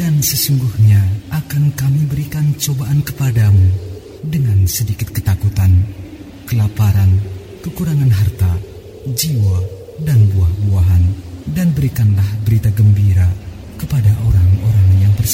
Dan sesungguhnya akan kami berikan cobaan kepadamu dengan sedikit ketakutan, kelaparan, kekurangan harta, jiwa, dan buah-buahan. Dan berikanlah berita gembira kepada orang-orang yang